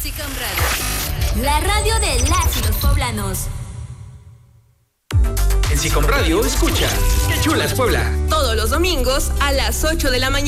SICOM Radio, la radio de las y los poblanos. En SICOM Radio escucha ¡Qué chula es Puebla! Todos los domingos a las 8 de la mañana.